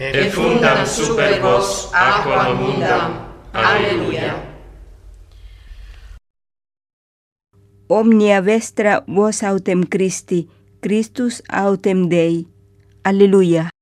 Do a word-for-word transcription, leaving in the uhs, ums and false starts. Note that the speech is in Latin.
et fundam super vos aquam mundam. Alleluia. Omnia vestra vos autem Christi, Christus autem Dei. Alleluia.